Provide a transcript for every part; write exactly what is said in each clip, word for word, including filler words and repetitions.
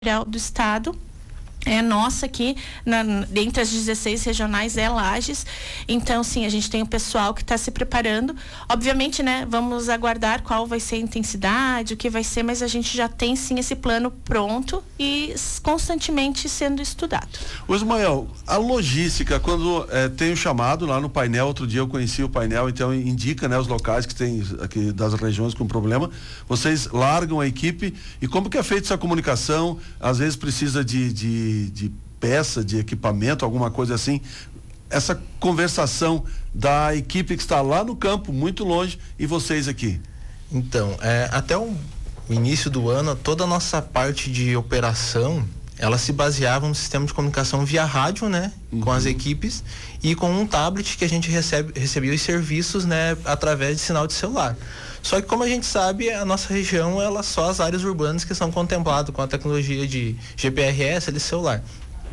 do estado. É nossa aqui, na, dentre as dezesseis regionais, é Lages. Então, sim, a gente tem o pessoal que está se preparando. Obviamente, né, vamos aguardar qual vai ser a intensidade, o que vai ser, mas a gente já tem, sim, esse plano pronto e constantemente sendo estudado. Ô Ismael, a logística, quando é, tem o chamado lá no painel, outro dia eu conheci o painel, então indica, né, os locais que tem aqui das regiões com problema, vocês largam a equipe e como que é feita essa comunicação? Às vezes precisa de, de de peça, de equipamento, alguma coisa assim, essa conversação da equipe que está lá no campo, muito longe, e vocês aqui. Então, é, até o início do ano, toda a nossa parte de operação, ela se baseava no sistema de comunicação via rádio, né, uhum. com as equipes, e com um tablet que a gente recebe, recebia os serviços, né, através de sinal de celular. Só que, como a gente sabe, a nossa região, ela só as áreas urbanas que são contempladas com a tecnologia de G P R S, de celular.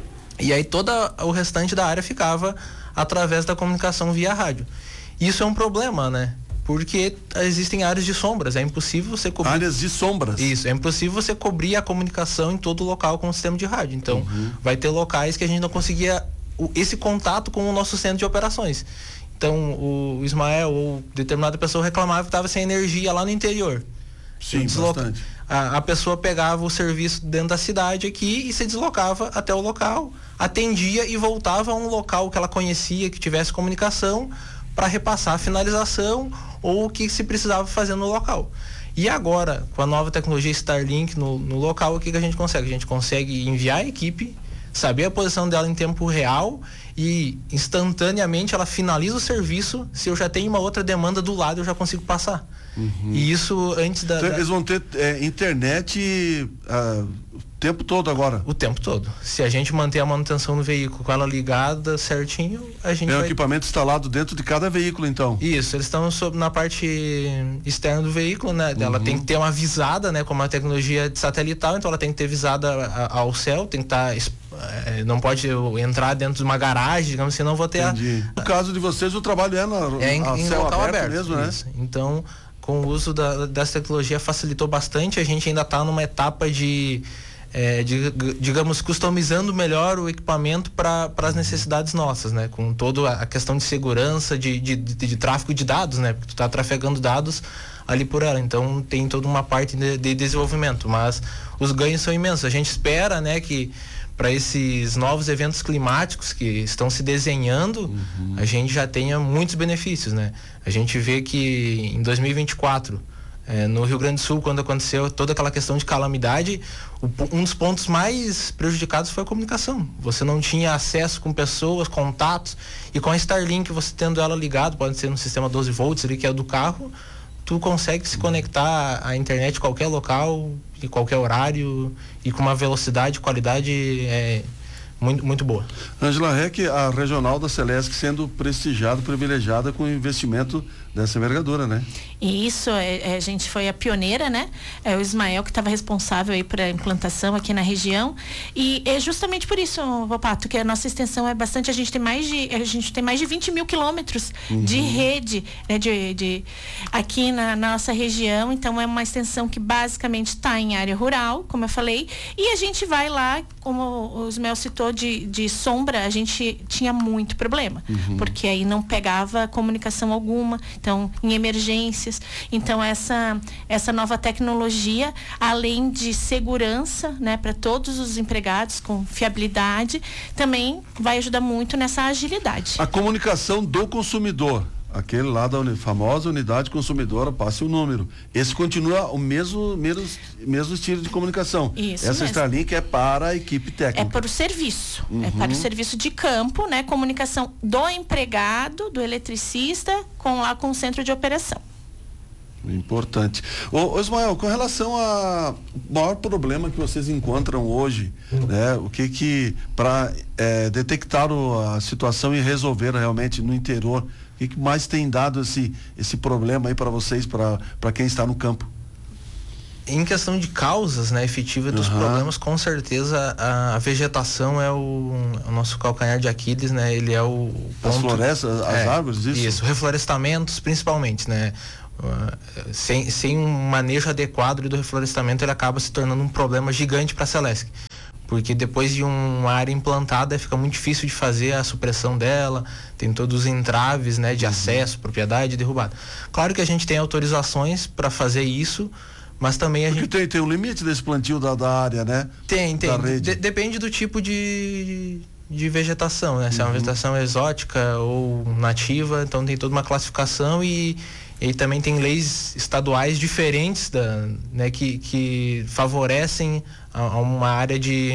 E aí todo o restante da área ficava através da comunicação via rádio. Isso é um problema, né? Porque existem áreas de sombras, é impossível você cobrir... Áreas de sombras? Isso, é impossível você cobrir a comunicação em todo local com o sistema de rádio. Então, uhum. vai ter locais que a gente não conseguia esse contato com o nosso centro de operações. Então, o Ismael ou determinada pessoa reclamava que estava sem energia lá no interior. Sim, desloca... bastante. A, a pessoa pegava o serviço dentro da cidade aqui e se deslocava até o local, atendia e voltava a um local que ela conhecia, que tivesse comunicação, para repassar a finalização ou o que se precisava fazer no local. E agora, com a nova tecnologia Starlink no, no local, o que, que a gente consegue? A gente consegue enviar a equipe, saber a posição dela em tempo real e instantaneamente ela finaliza o serviço. Se eu já tenho uma outra demanda do lado, eu já consigo passar. Uhum. E isso antes da... Então, da... eles vão ter é, internet uh, o tempo todo agora? O tempo todo. Se a gente manter a manutenção no veículo com ela ligada certinho, a gente Tem vai... um equipamento instalado dentro de cada veículo, então? Isso, eles estão sob, na parte externa do veículo, né? Uhum. Ela tem que ter uma visada, né? Como a tecnologia de satelital, então ela tem que ter visada a, ao céu, tem que estar... É, não pode entrar dentro de uma garagem, digamos assim, não vou ter... Entendi. A... No caso de vocês, o trabalho é, na, é em, a em céu local aberto, aberto mesmo, né? Isso. Então, com o uso da, dessa tecnologia facilitou bastante. A gente ainda está numa etapa de, é, de, digamos, customizando melhor o equipamento para as necessidades nossas, né? Com toda a questão de segurança, de, de, de, de tráfego de dados, né? Porque tu está trafegando dados ali por ela, então tem toda uma parte de, de desenvolvimento, mas os ganhos são imensos. A gente espera, né, que para esses novos eventos climáticos que estão se desenhando, uhum. a gente já tenha muitos benefícios, né? A gente vê que em dois mil e vinte e quatro, eh, no Rio Grande do Sul, quando aconteceu toda aquela questão de calamidade, o, um dos pontos mais prejudicados foi a comunicação. Você não tinha acesso com pessoas, contatos, e com a Starlink, você tendo ela ligada, pode ser no sistema doze volts ali, que é o do carro, tu consegue se conectar à internet em qualquer local, em qualquer horário e com uma velocidade, qualidade é, muito, muito boa. Ângela Reck, a regional da Celesc sendo prestigiada, privilegiada com o investimento dessa envergadura, né? E isso, é, é, a gente foi a pioneira, né? É o Ismael que estava responsável aí para a implantação aqui na região e é justamente por isso, Papato, que a nossa extensão é bastante, a gente tem mais de, a gente tem mais de vinte mil quilômetros uhum. de rede, né? De, de, aqui na, na nossa região, então é uma extensão que basicamente está em área rural, como eu falei, e a gente vai lá, como o Ismael citou, de, de sombra, a gente tinha muito problema, uhum. porque aí não pegava comunicação alguma, então em emergências. Então essa essa nova tecnologia, além de segurança, né, para todos os empregados com fiabilidade, também vai ajudar muito nessa agilidade. A comunicação do consumidor, aquele lá da uni, famosa unidade consumidora, passe o número. Esse continua o mesmo mesmo, mesmo estilo de comunicação. Isso Essa mesmo. Starlink é para a equipe técnica. É para o serviço. Uhum. É para o serviço de campo, né? Comunicação do empregado, do eletricista, com lá com o centro de operação. Importante. Ô, ô Ismael, com relação ao maior problema que vocês encontram hoje, né? O que que, para é, detectar o, a situação e resolver realmente no interior, o que que mais tem dado esse, esse problema aí para vocês, para quem está no campo? Em questão de causas, né, efetivas dos uhum. problemas, com certeza a, a vegetação é o, o nosso calcanhar de Aquiles, né? Ele é o ponto... As florestas, as é, árvores, isso? Isso, reflorestamentos principalmente, né? Uh, sem, sem um manejo adequado do reflorestamento, ele acaba se tornando um problema gigante para a Celesc. Porque depois de uma área implantada fica muito difícil de fazer a supressão dela, tem todos os entraves, né, de acesso, propriedade, derrubada. Claro que a gente tem autorizações para fazer isso, mas também a Porque gente... tem, tem um limite desse plantio da, da área, né? Tem, tem. Da rede. De, depende do tipo de, de vegetação, né? Se uhum. é uma vegetação exótica ou nativa, então tem toda uma classificação e... E também tem leis estaduais diferentes da, né, que, que favorecem a, a uma área de,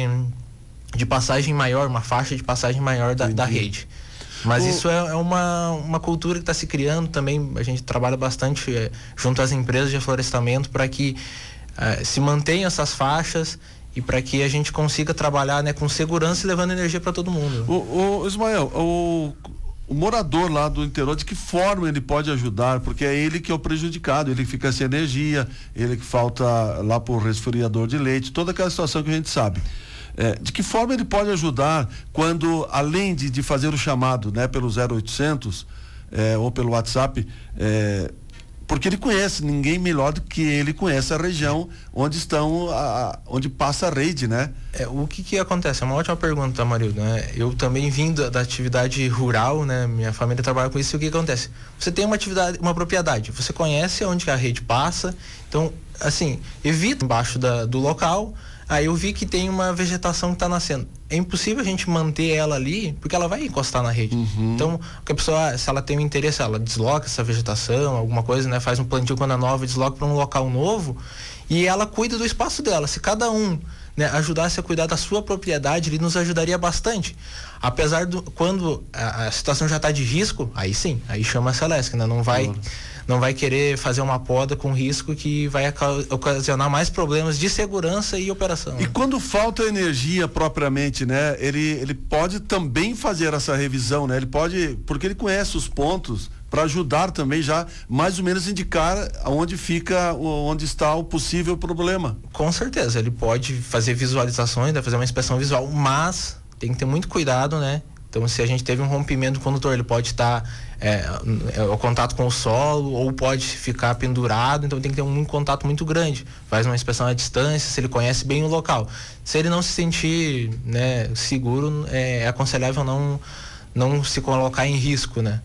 de passagem maior, uma faixa de passagem maior da, da rede. Mas o... isso é, é uma, uma cultura que está se criando também. A gente trabalha bastante é, junto às empresas de reflorestamento para que é, se mantenham essas faixas e para que a gente consiga trabalhar, né, com segurança e levando energia para todo mundo. O, o Ismael, o... O morador lá do interior, de que forma ele pode ajudar? Porque é ele que é o prejudicado, ele que fica sem energia, ele que falta lá por resfriador de leite, toda aquela situação que a gente sabe. É, de que forma ele pode ajudar quando, além de, de fazer o chamado, né, pelo zero oitocentos é, ou pelo WhatsApp, é, porque ele conhece, ninguém melhor do que ele conhece a região onde estão, a, onde passa a rede, né? É, o que que acontece? É uma ótima pergunta, Amarildo, né? Eu também vim da, da atividade rural, né? Minha família trabalha com isso, e o que acontece? Você tem uma atividade, uma propriedade, você conhece onde a rede passa, então, assim, evita embaixo da, do local. Aí eu vi que tem uma vegetação que está nascendo. É impossível a gente manter ela ali, porque ela vai encostar na rede. Uhum. Então, que a pessoa, se ela tem um interesse, ela desloca essa vegetação, alguma coisa, né? Faz um plantio quando é nova, desloca para um local novo e ela cuida do espaço dela. Se cada um, né, ajudasse a cuidar da sua propriedade, ele nos ajudaria bastante. Apesar do, quando a, a situação já está de risco, aí sim, aí chama a Celesc, né? Não vai... Uhum. Não vai querer fazer uma poda com risco que vai ocasionar mais problemas de segurança e operação. E quando falta energia propriamente, né? Ele, ele pode também fazer essa revisão, né? Ele pode, porque ele conhece os pontos para ajudar também já mais ou menos indicar onde fica, onde está o possível problema. Com certeza, ele pode fazer visualizações, né? Fazer uma inspeção visual, mas tem que ter muito cuidado, né? Então, se a gente teve um rompimento do condutor, ele pode estar é, o contato com o solo ou pode ficar pendurado, então tem que ter um, um contato muito grande. Faz uma inspeção à distância, se ele conhece bem o local. Se ele não se sentir, né, seguro, é, é aconselhável não, não se colocar em risco, né?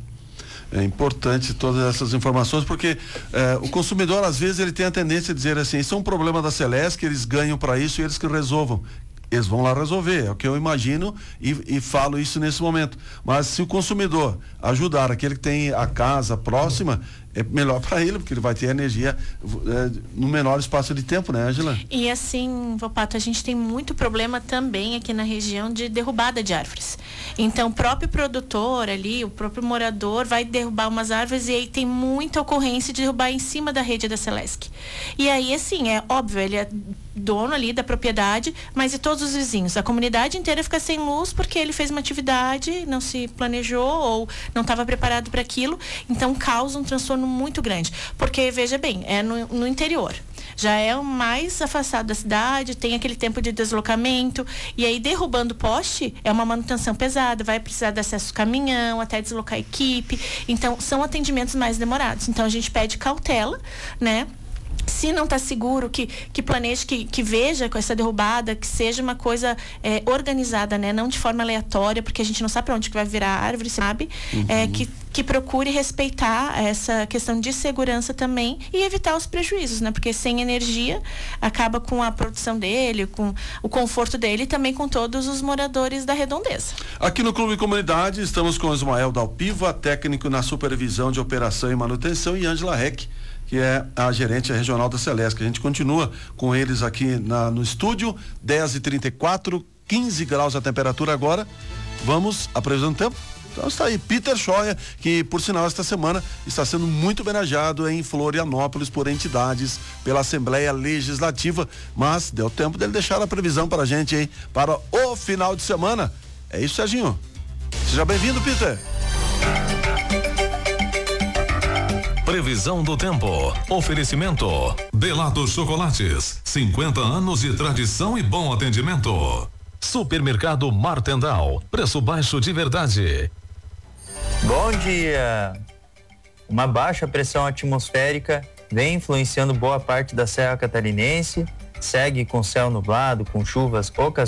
É importante todas essas informações, porque é, o consumidor, às vezes, ele tem a tendência de dizer assim, isso é um problema da Celesc, eles ganham para isso e eles que resolvam. Eles vão lá resolver, é o que eu imagino e, e falo isso nesse momento. Mas se o consumidor ajudar aquele que tem a casa próxima, é melhor para ele, porque ele vai ter energia é, no menor espaço de tempo, né, Ângela? E assim, Volpato, a gente tem muito problema também aqui na região de derrubada de árvores. Então, o próprio produtor ali, o próprio morador vai derrubar umas árvores e aí tem muita ocorrência de derrubar em cima da rede da Celesc. E aí, assim, é óbvio, ele é dono ali da propriedade, mas e todos os vizinhos? A comunidade inteira fica sem luz porque ele fez uma atividade, não se planejou ou não estava preparado para aquilo, então causa um transtorno muito grande. Porque, veja bem, é no, no interior. Já é o mais afastado da cidade, tem aquele tempo de deslocamento, e aí derrubando o poste é uma manutenção pesada, vai precisar de acesso caminhão, até deslocar a equipe, então são atendimentos mais demorados. Então a gente pede cautela, né? Se não está seguro, que, que planeje, que, que veja com essa derrubada, que seja uma coisa é, organizada, né? Não de forma aleatória, porque a gente não sabe para onde que vai virar a árvore, sabe? Uhum. É, que, que procure respeitar essa questão de segurança também e evitar os prejuízos, né? Porque sem energia acaba com a produção dele, com o conforto dele e também com todos os moradores da redondeza. Aqui no Clube Comunidade estamos com Ismael Dalpiva, técnico na supervisão de operação e manutenção, e Ângela Reck, que é a gerente regional da Celesc. A gente continua com eles aqui na, no estúdio, dez e trinta e quatro, quinze graus a temperatura agora. Vamos à previsão do tempo? Então está aí, Peter Schoia, que por sinal esta semana está sendo muito homenageado em Florianópolis por entidades, pela Assembleia Legislativa, mas deu tempo dele deixar a previsão para a gente, hein? Para o final de semana. É isso, Serginho. Seja bem-vindo, Peter. Previsão do tempo. Oferecimento Delatos Chocolates, cinquenta anos de tradição e bom atendimento. Supermercado Martendal, preço baixo de verdade. Bom dia. uma baixa pressão atmosférica vem influenciando boa parte da Serra Catarinense, segue com céu nublado, com chuvas ocasionais